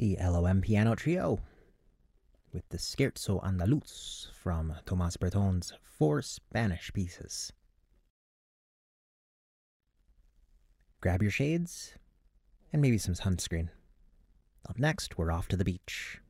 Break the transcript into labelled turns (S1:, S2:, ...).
S1: the LOM Piano Trio with the Scherzo Andaluz from Tomás Breton's Four Spanish Pieces. Grab your shades and maybe some sunscreen. Up next, we're off to the beach.